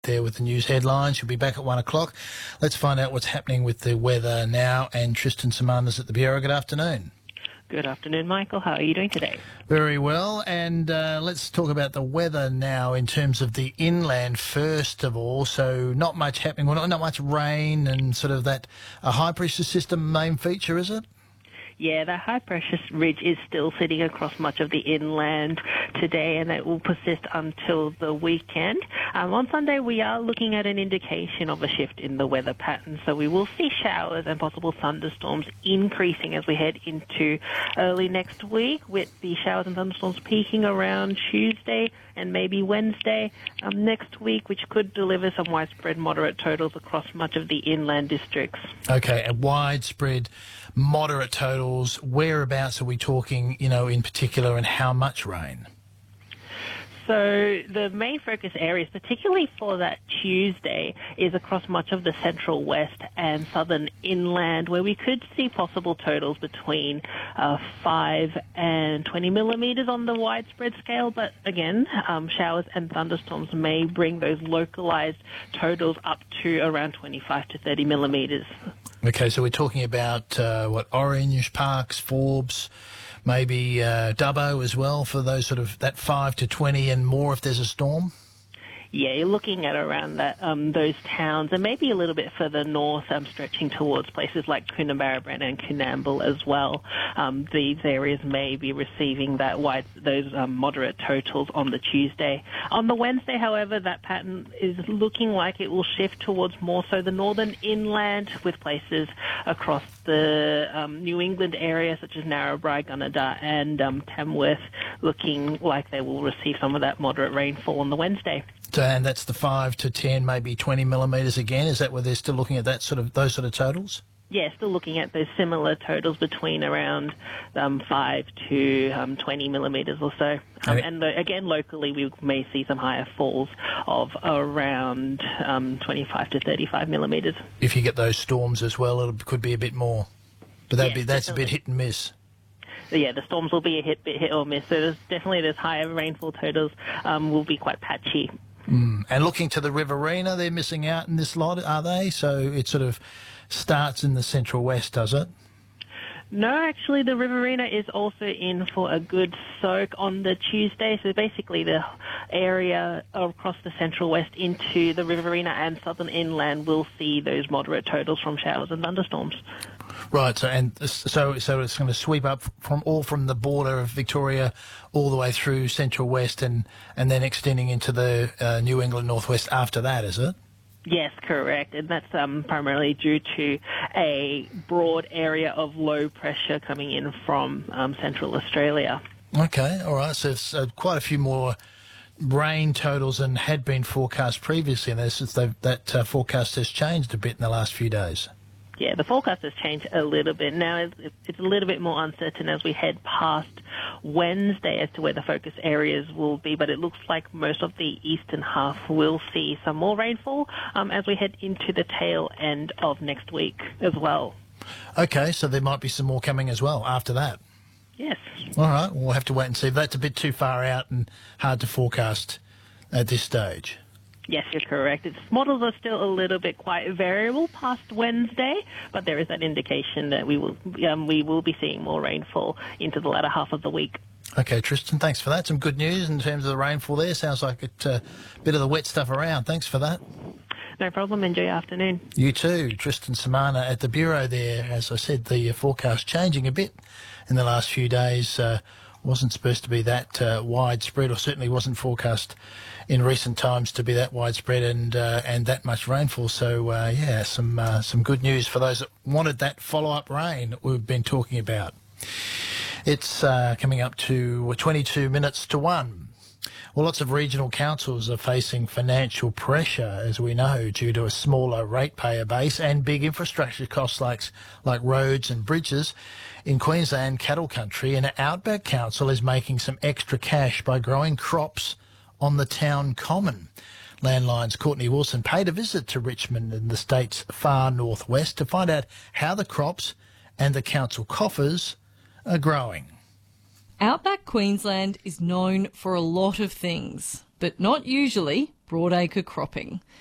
there with the news headlines. She'll be back at 1 o'clock. Let's find out what's happening with the weather now. And Tristan Samana's at the Bureau. Good afternoon. Good afternoon, Michael. How are you doing today? Very well. And let's talk about the weather now in terms of the inland first of all. So not much happening. Well, not much rain and sort of that high pressure system main feature, is it? Yeah, the high-pressure ridge is still sitting across much of the inland today, and it will persist until the weekend. On Sunday, we are looking at an indication of a shift in the weather pattern, so we will see showers and possible thunderstorms increasing as we head into early next week, with the showers and thunderstorms peaking around Tuesday and maybe Wednesday next week, which could deliver some widespread moderate totals across much of the inland districts. Okay, a widespread moderate totals. Whereabouts are we talking, in particular, and how much rain? So the main focus areas, particularly for that Tuesday, is across much of the central west and southern inland, where we could see possible totals between 5 and 20 millimetres on the widespread scale. But again, showers and thunderstorms may bring those localised totals up to around 25 to 30 millimetres. Okay, so we're talking about, Orange, Parks, Forbes, maybe Dubbo as well for those sort of that 5 to 20 and more if there's a storm? Yeah, you're looking at around that those towns and maybe a little bit further north, stretching towards places like Coonabarabran and Coonamble as well. These areas may be receiving those moderate totals on the Tuesday. On the Wednesday, however, that pattern is looking like it will shift towards more so the northern inland, with places across the New England area such as Narrabri, Gunnedah and Tamworth looking like they will receive some of that moderate rainfall on the Wednesday. And that's the 5 to 10, maybe 20 millimetres again. Is that where they're still looking at those sort of totals? Yeah, still looking at those similar totals between around 5 to 20 millimetres or so. And again, locally, we may see some higher falls of around 25 to 35 millimetres. If you get those storms as well, it could be a bit more. But that's definitely a bit hit and miss. Yeah, the storms will be a bit hit or miss. So there's higher rainfall totals will be quite patchy. And looking to the Riverina, they're missing out in this lot, are they? So it sort of starts in the central west, does it? No, actually, the Riverina is also in for a good soak on the Tuesday. So basically, the area across the central west into the Riverina and southern inland will see those moderate totals from showers and thunderstorms. Right, so it's going to sweep up from the border of Victoria all the way through central west and then extending into the New England northwest after that, is it? Yes, correct, and that's primarily due to a broad area of low pressure coming in from central Australia. Okay, all right, so it's quite a few more rain totals than had been forecast previously, and that forecast has changed a bit in the last few days. Yeah, the forecast has changed a little bit. Now it's a little bit more uncertain as we head past Wednesday as to where the focus areas will be, but it looks like most of the eastern half will see some more rainfall as we head into the tail end of next week as well. Okay, so there might be some more coming as well after that. Yes. All right, we'll have to wait and see. That's a bit too far out and hard to forecast at this stage. Yes, you're correct. Its models are still a little bit quite variable past Wednesday, but there is that indication that we will be seeing more rainfall into the latter half of the week. Okay, Tristan, thanks for that. Some good news in terms of the rainfall there. Sounds like a bit of the wet stuff around. Thanks for that. No problem. Enjoy your afternoon. You too. Tristan Samana at the Bureau there. As I said, the forecast changing a bit in the last few days. Wasn't supposed to be that widespread, or certainly wasn't forecast in recent times to be that widespread and that much rainfall. So, some good news for those that wanted that follow-up rain that we've been talking about. It's coming up to 22 minutes to 1. Well, lots of regional councils are facing financial pressure, as we know, due to a smaller ratepayer base and big infrastructure costs like roads and bridges. In Queensland cattle country, an Outback Council is making some extra cash by growing crops on the town common. Landline's Courtney Wilson paid a visit to Richmond in the state's far northwest to find out how the crops and the council coffers are growing. Outback Queensland is known for a lot of things, but not usually broadacre cropping.